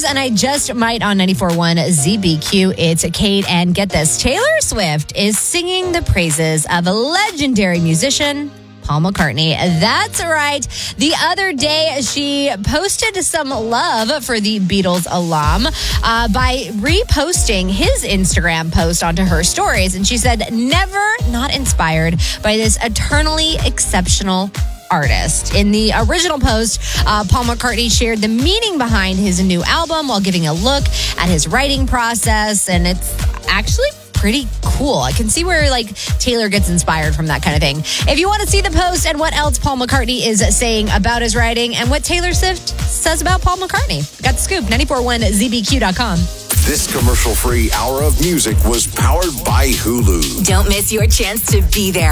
Mars and I Just Might on 94.1 ZBQ. It's Kate, and get this. Taylor Swift is singing the praises of a legendary musician, Paul McCartney. That's right. The other day, she posted some love for the Beatles alum by reposting his Instagram post onto her stories. And she said, never not inspired by this eternally exceptional artist. In the original post, Paul McCartney shared the meaning behind his new album while giving a look at his writing process. And it's actually pretty cool. I can see where Taylor gets inspired from that kind of thing. If you want to see the post and what else Paul McCartney is saying about his writing and what Taylor Swift says about Paul McCartney, got the scoop. 94.1ZBQ.com. This commercial-free hour of music was powered by Hulu. Don't miss your chance to be there